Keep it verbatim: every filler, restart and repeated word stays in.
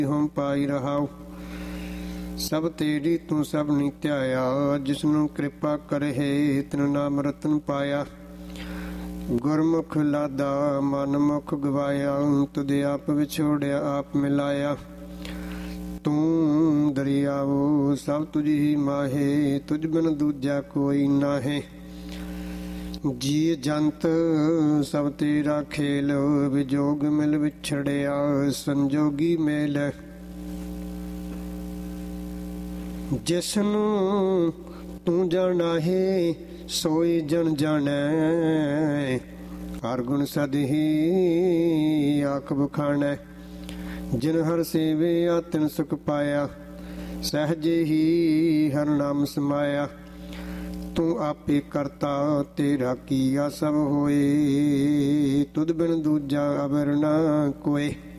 ਹਉ ਪਾਈ ਰਹਾਉ। ਸਭ ਤੇਰੀ ਤੂੰ ਸਭ ਨੀ ਧਿਆਇਆ, ਜਿਸਨੂੰ ਕਿਰਪਾ ਕਰਹਿ ਤਿਨ ਨਾਮ ਰਤਨ ਪਾਇਆ। ਗੁਰਮੁਖ ਲਾਦਾ ਮਨ ਮੁਖ ਗਵਾਇਆ, ਤੁਧ ਆਪ ਵਿਛੋੜਿਆ ਆਪ ਮਿਲਾਇਆ। ਤੂੰ ਦਰਿਆਵੋ ਸਭ ਤੁਝ ਹੀ ਮਾਹੇ, ਤੁਝ ਬਿਨ ਦੂਜਾ ਕੋਈ ਨਾਹੇ। ਜੀ ਜੰਤ ਸਭ ਤੇਰਾ ਖੇਲ, ਵਿਜੋਗ ਮਿਲ ਵਿਛੜਿਆ ਸੰਜੋਗੀ ਮੇਲ। ਜਿਸਨੂੰ ਤੂੰ ਜਾਣਾਹੇ ਸੋਈ ਜਨ ਜਾਣੈ, ਹਰ ਗੁਣ ਸਦ ਹੀ ਆਖ ਬਖਾਣੈ। ਜਿਨ ਹਰ ਸੇਵਿਆ ਤਿਨ ਸੁਖ ਪਾਇਆ, ਸਹਿਜੇ ਹੀ ਹਰ ਨਾਮ ਸਮਾਇਆ। ਤੂੰ ਆਪੇ ਕਰਤਾ ਤੇਰਾ ਕੀਆ ਸਭ ਹੋਏ, ਤੁਧ ਬਿਨ ਦੂਜਾ ਅਵਰ ਨਾ ਕੋਏ।